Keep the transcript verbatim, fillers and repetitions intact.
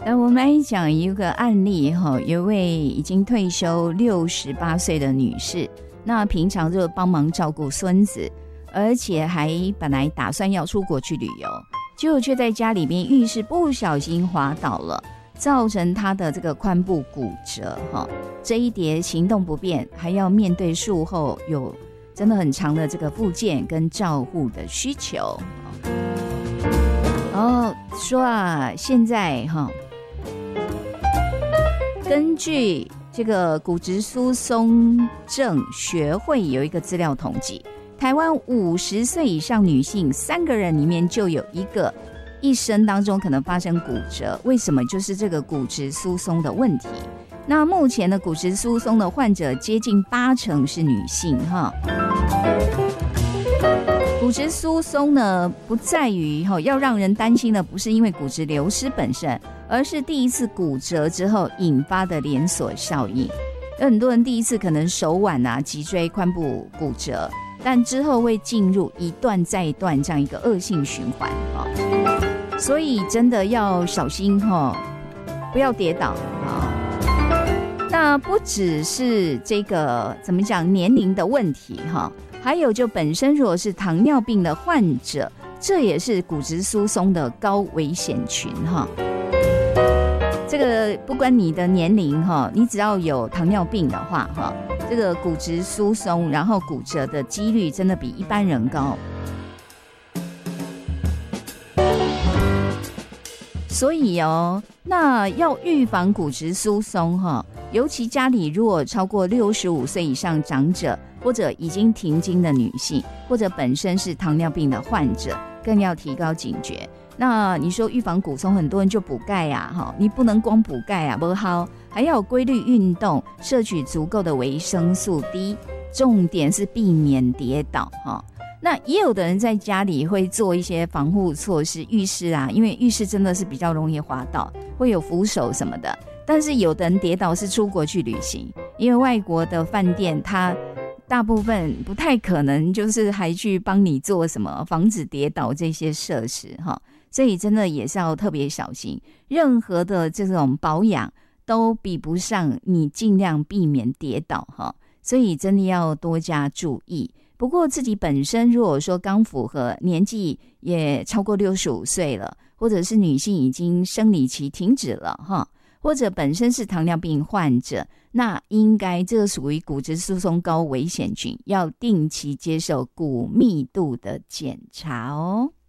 那我们来讲一个案例哈，有一位已经退休六十八岁的女士，那平常就帮忙照顾孙子，而且还本来打算要出国去旅游，结果却在家里面浴室不小心滑倒了，造成她的这个髋部骨折哈。这一叠行动不便，还要面对术后有真的很长的这个复健跟照护的需求。然后说啊，现在哈。根据这个骨质疏松症学会有一个资料统计，台湾五十岁以上女性三个人里面就有一个一生当中可能发生骨折。为什么？就是这个骨质疏松的问题。那目前的骨质疏松的患者接近八成是女性哈。骨质疏松呢，不在于要让人担心的不是因为骨质流失本身，而是第一次骨折之后引发的连锁效应。有很多人第一次可能手腕啊、脊椎、髋部骨折，但之后会进入一段再断这样一个恶性循环哈。所以真的要小心哈，不要跌倒啊。那不只是这个怎么讲年龄的问题哈。还有就本身如果是糖尿病的患者，这也是骨质疏松的高危险群哈。这个不管你的年龄哈，你只要有糖尿病的话哈，这个骨质疏松然后骨折的几率真的比一般人高。所以哦，那要预防骨质疏松哈，尤其家里如果超过六十五岁以上长者，或者已经停经的女性，或者本身是糖尿病的患者，更要提高警觉。那你说预防骨松，很多人就补钙啊，你不能光补钙啊，不好，还要有规律运动，摄取足够的维生素 D， 重点是避免跌倒哈。那也有的人在家里会做一些防护措施，浴室啊，因为浴室真的是比较容易滑倒，会有扶手什么的。但是有的人跌倒是出国去旅行，因为外国的饭店它大部分不太可能就是还去帮你做什么防止跌倒这些设施哈，所以真的也是要特别小心，任何的这种保养都比不上你尽量避免跌倒哈，所以真的要多加注意。不过自己本身如果说刚符合年纪也超过六十五岁了，或者是女性已经生理期停止了哈，或者本身是糖尿病患者，那应该这个属于骨质疏松高危险群，要定期接受骨密度的检查哦。